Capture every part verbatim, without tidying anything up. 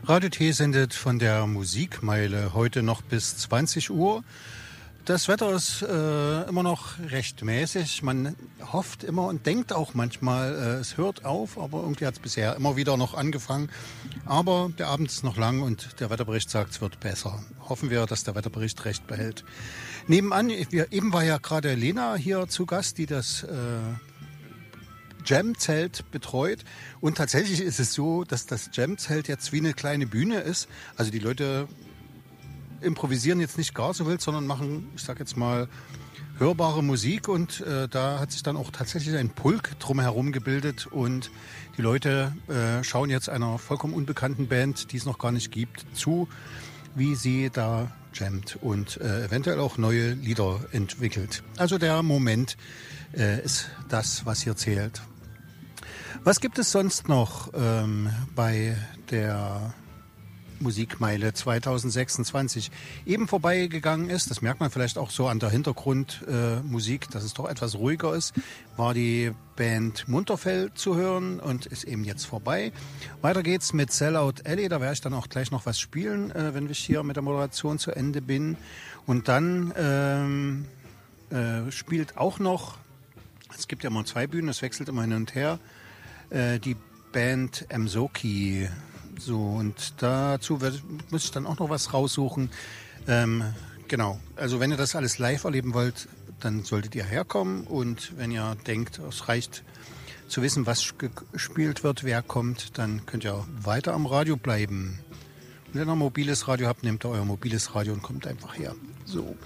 Radio T sendet von der Musikmeile heute noch bis zwanzig Uhr. Das Wetter ist äh, immer noch recht mäßig. Man hofft immer und denkt auch manchmal, äh, es hört auf, aber irgendwie hat es bisher immer wieder noch angefangen. Aber der Abend ist noch lang und der Wetterbericht sagt, es wird besser. Hoffen wir, dass der Wetterbericht recht behält. Nebenan, wir, eben war ja gerade Lena hier zu Gast, die das äh, Jam-Zelt betreut. Und tatsächlich ist es so, dass das Jam-Zelt jetzt wie eine kleine Bühne ist. Also die Leute improvisieren jetzt nicht gar so wild, sondern machen, ich sag jetzt mal, hörbare Musik. Und äh, da hat sich dann auch tatsächlich ein Pulk drumherum gebildet. Und die Leute äh, schauen jetzt einer vollkommen unbekannten Band, die es noch gar nicht gibt, zu, wie sie da jammt und äh, eventuell auch neue Lieder entwickelt. Also der Moment äh, ist das, was hier zählt. Was gibt es sonst noch ähm, bei der Musikmeile zwanzig sechsundzwanzig? Eben vorbeigegangen ist, das merkt man vielleicht auch so an der Hintergrundmusik, äh, dass es doch etwas ruhiger ist, war die Band Munterfell zu hören und ist eben jetzt vorbei. Weiter geht's mit Sellout Alley, da werde ich dann auch gleich noch was spielen, äh, wenn ich hier mit der Moderation zu Ende bin. Und dann ähm, äh, spielt auch noch, es gibt ja immer zwei Bühnen, es wechselt immer hin und her, die Band Mzoki. So, und dazu wird, muss ich dann auch noch was raussuchen. Ähm, genau, also wenn ihr das alles live erleben wollt, dann solltet ihr herkommen. Und wenn ihr denkt, es reicht zu wissen, was gespielt wird, wer kommt, dann könnt ihr weiter am Radio bleiben. Und wenn ihr ein mobiles Radio habt, nehmt ihr euer mobiles Radio und kommt einfach her. So.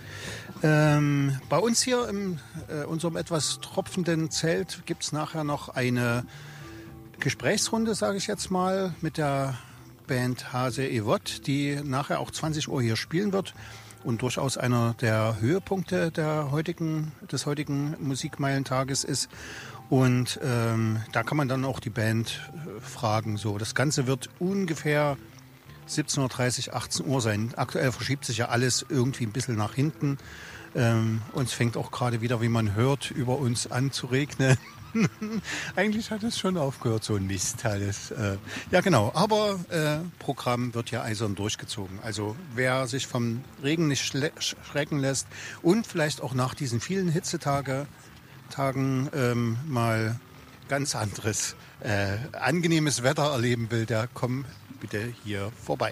Ähm, bei uns hier in äh, unserem etwas tropfenden Zelt gibt es nachher noch eine Gesprächsrunde, sage ich jetzt mal, mit der Band Hase Evot, die nachher auch zwanzig Uhr hier spielen wird und durchaus einer der Höhepunkte der heutigen, des heutigen Musikmeilentages ist. Und ähm, da kann man dann auch die Band äh, fragen. So, das Ganze wird ungefähr siebzehn Uhr dreißig, achtzehn Uhr sein. Aktuell verschiebt sich ja alles irgendwie ein bisschen nach hinten. Ähm, und es fängt auch gerade wieder, wie man hört, über uns an zu regnen. Eigentlich hat es schon aufgehört, so ein Mist alles. Äh, ja, genau. Aber äh, Programm wird ja eisern durchgezogen. Also wer sich vom Regen nicht schrecken lässt und vielleicht auch nach diesen vielen Hitzetagen Tagen, ähm, mal ganz anderes, äh, angenehmes Wetter erleben will, der kommt bitte hier vorbei.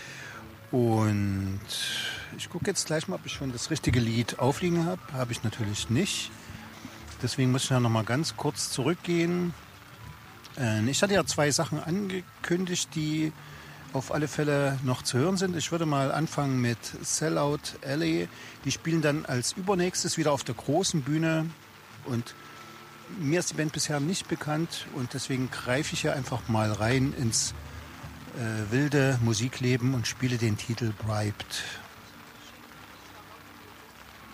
Und ich gucke jetzt gleich mal, ob ich schon das richtige Lied aufliegen habe. Habe ich natürlich nicht. Deswegen muss ich ja noch mal ganz kurz zurückgehen. Ich hatte ja zwei Sachen angekündigt, die auf alle Fälle noch zu hören sind. Ich würde mal anfangen mit Sellout Alley. Die spielen dann als übernächstes wieder auf der großen Bühne. Und mir ist die Band bisher nicht bekannt. Und deswegen greife ich hier einfach mal rein ins äh, wilde Musikleben und spiele den Titel Bribed.